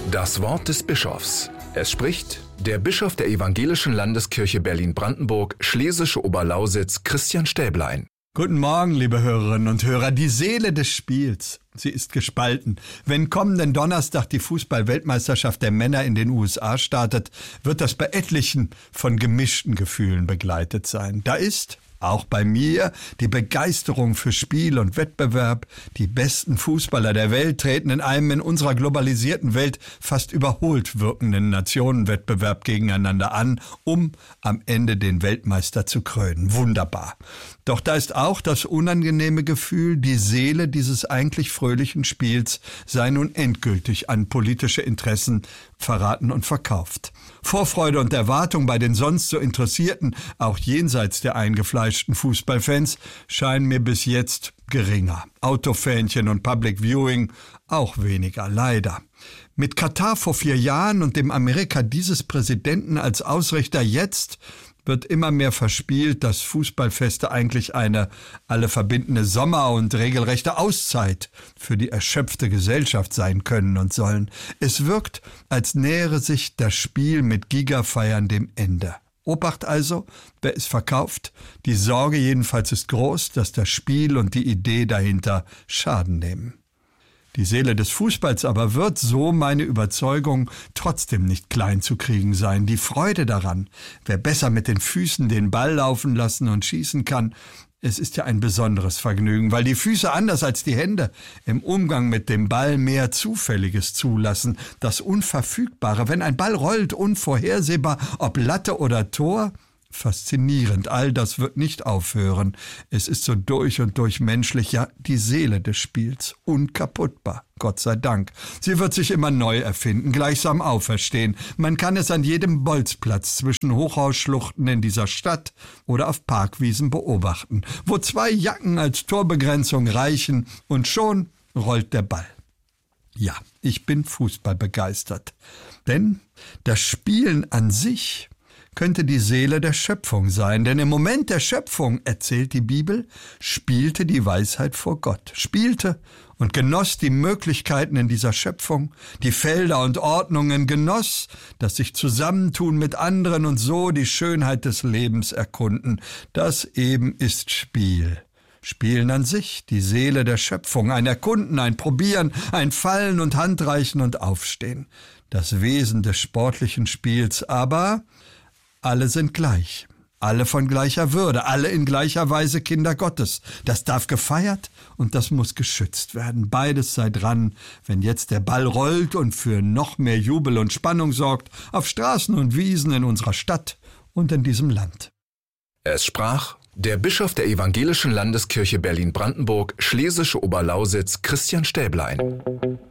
Das Wort des Bischofs. Es spricht der Bischof der Evangelischen Landeskirche Berlin-Brandenburg, Schlesische Oberlausitz, Christian Stäblein. Guten Morgen, liebe Hörerinnen und Hörer. Die Seele des Spiels, sie ist gespalten. Wenn kommenden Donnerstag die Fußball-Weltmeisterschaft der Männer in den USA startet, wird das bei etlichen von gemischten Gefühlen begleitet sein. Da ist, auch bei mir, die Begeisterung für Spiel und Wettbewerb. Die besten Fußballer der Welt treten in einem in unserer globalisierten Welt fast überholt wirkenden Nationenwettbewerb gegeneinander an, um am Ende den Weltmeister zu krönen. Wunderbar. Doch da ist auch das unangenehme Gefühl, die Seele dieses eigentlich fröhlichen Spiels sei nun endgültig an politische Interessen verraten und verkauft. Vorfreude und Erwartung bei den sonst so Interessierten, auch jenseits der eingefleischten Fußballfans, scheinen mir bis jetzt geringer. Autofähnchen und Public Viewing auch weniger, leider. Mit Katar vor 4 Jahren und dem Amerika dieses Präsidenten als Ausrichter jetzt wird immer mehr verspielt, dass Fußballfeste eigentlich eine alle verbindende Sommer- und regelrechte Auszeit für die erschöpfte Gesellschaft sein können und sollen. Es wirkt, als nähere sich das Spiel mit Gigafeiern dem Ende. Obacht also, wer es verkauft. Die Sorge jedenfalls ist groß, dass das Spiel und die Idee dahinter Schaden nehmen. Die Seele des Fußballs aber wird, so meine Überzeugung, trotzdem nicht klein zu kriegen sein. Die Freude daran, wer besser mit den Füßen den Ball laufen lassen und schießen kann, es ist ja ein besonderes Vergnügen, weil die Füße anders als die Hände im Umgang mit dem Ball mehr Zufälliges zulassen. Das Unverfügbare, wenn ein Ball rollt, unvorhersehbar, ob Latte oder Tor. Faszinierend, all das wird nicht aufhören. Es ist so durch und durch menschlich, ja, die Seele des Spiels, unkaputtbar, Gott sei Dank. Sie wird sich immer neu erfinden, gleichsam auferstehen. Man kann es an jedem Bolzplatz zwischen Hochhausschluchten in dieser Stadt oder auf Parkwiesen beobachten, wo 2 Jacken als Torbegrenzung reichen und schon rollt der Ball. Ja, ich bin fußballbegeistert, denn das Spielen an sich könnte die Seele der Schöpfung sein. Denn im Moment der Schöpfung, erzählt die Bibel, spielte die Weisheit vor Gott. Spielte und genoss die Möglichkeiten in dieser Schöpfung, die Felder und Ordnungen, genoss das sich zusammentun mit anderen und so die Schönheit des Lebens erkunden. Das eben ist Spiel. Spielen an sich, die Seele der Schöpfung, ein Erkunden, ein Probieren, ein Fallen und Handreichen und Aufstehen. Das Wesen des sportlichen Spiels, aber alle sind gleich, alle von gleicher Würde, alle in gleicher Weise Kinder Gottes. Das darf gefeiert und das muss geschützt werden. Beides sei dran, wenn jetzt der Ball rollt und für noch mehr Jubel und Spannung sorgt, auf Straßen und Wiesen in unserer Stadt und in diesem Land. Es sprach der Bischof der Evangelischen Landeskirche Berlin-Brandenburg, Schlesische Oberlausitz, Christian Stäblein.